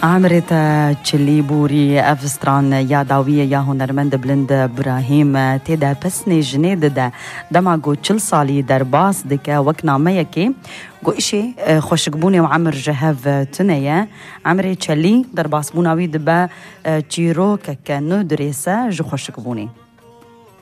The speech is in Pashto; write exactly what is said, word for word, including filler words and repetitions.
عمرتا تشلي بوري أفستران يا داوية يا هنرمند بلند إبراهيم تيدا بسني جنيد دا دماغو تشل صالي در باس دكا وكنا ميكي قو إشي خوشقبوني وعمر جهاف تنيا عمري تشلي در باس بوناوي دبا تيرو كاكا ندريسا جو خوشقبوني